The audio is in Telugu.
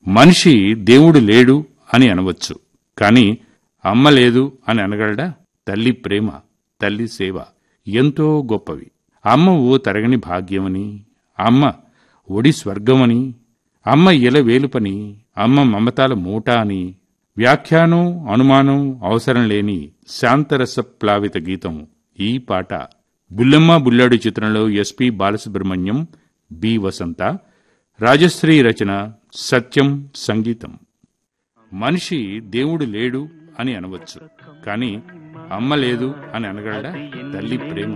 మనిషి దేవుడు లేడు అని అనవచ్చు, కాని అమ్మ లేదు అని అనగలడా? తల్లి ప్రేమ, తల్లి సేవ ఎంతో గొప్పవి. అమ్మ ఓ తరగని భాగ్యమని, అమ్మ ఒడి స్వర్గమని, అమ్మ ఇలవేలుపని, అమ్మ మమతాల మూట అని వ్యాఖ్యానం అనుమానం అవసరం లేని శాంతరస ప్లావిత గీతం ఈ పాట. బుల్లెమ్మ బుల్లాడు చిత్రంలో ఎస్పి బాలసుబ్రహ్మణ్యం, బి వసంత, రాజశ్రీ రచన, సత్యం సంగీతం. మనిషి దేవుడు లేడు అని అనవచ్చు, కాని అమ్మ లేదు అని అనగలడా? తల్లి ప్రేమ,